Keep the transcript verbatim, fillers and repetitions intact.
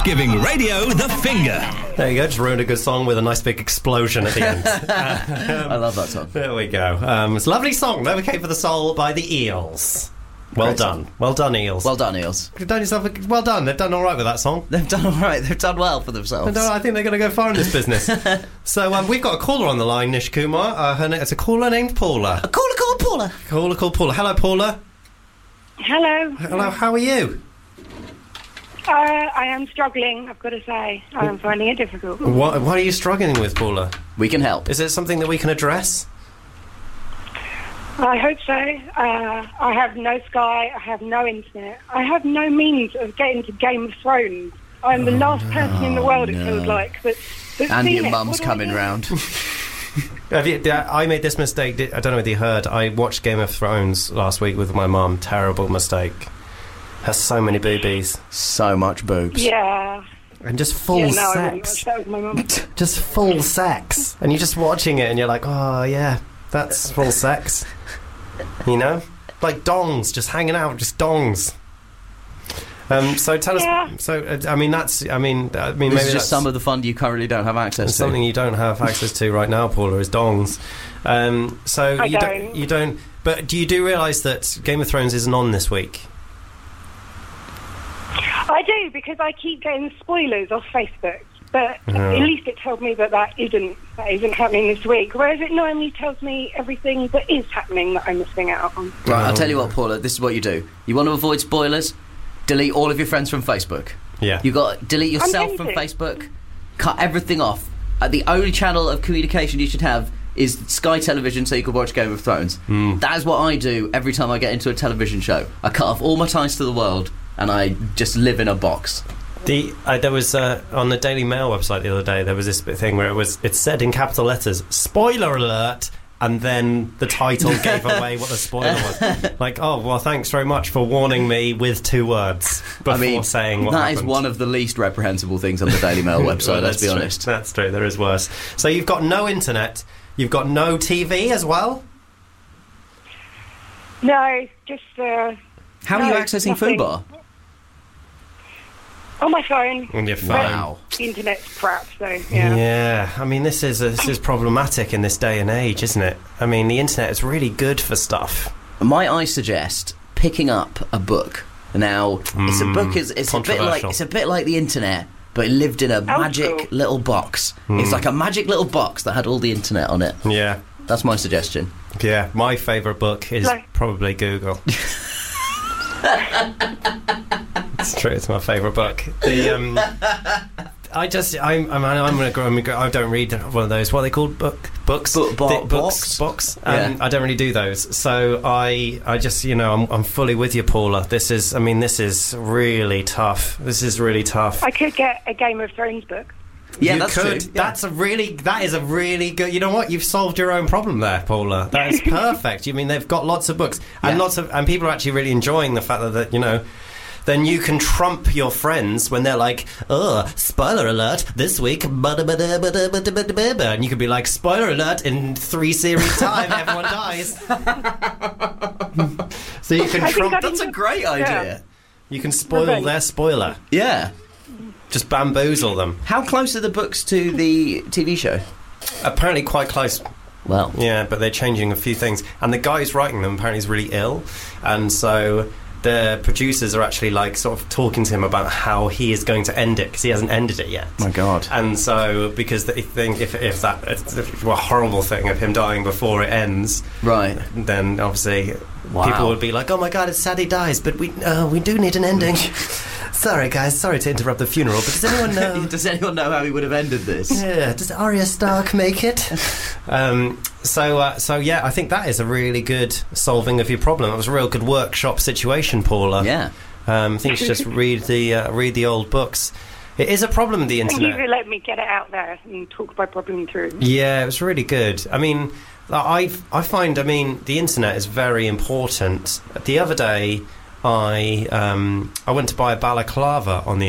Giving radio the finger. There you go, just ruined a good song with a nice big explosion at the end. uh, um, I love that song. There we go. Um, it's a lovely song, Novocaine for the Soul by the Eels. Well Great done. song. Well done, Eels. Well done, Eels. You've done yourself a, well done. They've done all right with that song. They've done all right. They've done well for themselves. I think they're going to go far in this business. So um, we've got a caller on the line, Nish Kumar. Uh, her na- it's a caller named Paula. A caller called Paula. Caller called Paula. Hello, Paula. Hello. Hello, how are you? Uh, I am struggling, I've got to say. I am finding it difficult. What, what are you struggling with, Paula? We can help. Is it something that we can address? I hope so. Uh, I have no Sky, I have no internet. I have no means of getting to Game of Thrones. I'm the Oh, last no. person in the world, it no. feels like, that, that's And seen your it. mum's What do I coming do? round. Have you, I made this mistake. I don't know whether you heard. I watched Game of Thrones last week with my mum. Terrible mistake. Has so many boobies. So much boobs. Yeah. And just full yeah, no, I wouldn't sex. watch that with my mum. Just full sex. And you're just watching it and you're like, oh, yeah, that's full sex. You know? Like dongs, just hanging out, just dongs. Um, so tell Yeah. us. So uh, I mean, that's. I mean, I mean, This maybe is just that's some of the fun you currently don't have access to. something you don't have access to right now, Paula, is dongs. Um, so I you don't. You don't. But do you do realise that Game of Thrones isn't on this week? I do, because I keep getting spoilers off Facebook. But Yeah. at least it tells me that that isn't, that isn't happening this week. Whereas it normally tells me everything that is happening that I'm missing out on. Right, I'll Oh. tell you what, Paula, this is what you do. You want to avoid spoilers? Delete all of your friends from Facebook. Yeah. You got delete yourself I'm from tempted. Facebook. Cut everything off. Uh, the only channel of communication you should have is Sky Television, so you can watch Game of Thrones. Mm. That is what I do every time I get into a television show. I cut off all my ties to the world, and I just live in a box. The uh, there was uh, on the Daily Mail website the other day. There was this bit thing where it was it said in capital letters "spoiler alert," and then the title gave away what the spoiler was. Like, oh well, thanks very much for warning me with two words before I mean, saying what that happened. is one of the least reprehensible things on the Daily Mail website. Well, let's that's be true. honest. That's true. There is worse. So you've got no internet. You've got no T V as well. No, just... Uh, How no, are you accessing nothing. Fubar? On my phone. On your phone. Wow. The internet's crap, so, yeah. Yeah, I mean, this is this is problematic in this day and age, isn't it? I mean, the internet is really good for stuff. Might I suggest picking up a book? Now, it's a Mm, book. Is it's a bit like controversial. it's a bit like the internet, but it lived in a magic cool. little box. Mm. It's like a magic little box that had all the internet on it. Yeah, That's my suggestion. yeah. My favourite book is Like- probably Google. It's true. It's my favourite book. The um, I just I'm I'm I'm gonna go. I'm gonna go I don't read one of those. What are they called? Book books. Book- bo- Thick box? books. Books. Um, Yeah. I don't really do those. So I I just you know I'm I'm fully with you, Paula. This is I mean this is really tough. This is really tough. I could get a Game of Thrones book. Yeah, you that's could. true. Yeah. That's a really. That is a really good. You know what? You've solved your own problem there, Paula. That is perfect. You mean they've got lots of books and Yeah. lots of, and people are actually really enjoying the fact that, that you know. Then you can trump your friends when they're like, "Oh, spoiler alert! This week, bada bada bada bada bada bada," and you could be like, "Spoiler alert! In three series time, everyone dies." So you can I think trump. I'd That's a great idea. You can spoil Revenge. their spoiler. Yeah. Just bamboozle them. How close are the books to the T V show? Apparently, quite close. Well, Yeah, but they're changing a few things. And the guy who's writing them apparently is really ill. And so the producers are actually, like, sort of talking to him about how he is going to end it, because he hasn't ended it yet. my God. And so, because they think if, if that if it were a horrible thing of him dying before it ends, Right. then obviously Wow. people would be like, "Oh my God, it's sad he dies, but we uh, we do need an ending." Sorry, guys, sorry to interrupt the funeral, but does anyone know? Does anyone know how he would have ended this? Yeah, does Arya Stark make it? um, so, uh, so yeah, I think that is a really good solving of your problem. It was a real good workshop situation, Paula. Yeah. Um, I think you should just read the uh, read the old books. It is a problem, the Thank you internet. for letting me get it out there and talk my problem through. Yeah, it was really good. I mean, I I find, I mean, the internet is very important. The other day, I um, I went to buy a balaclava on the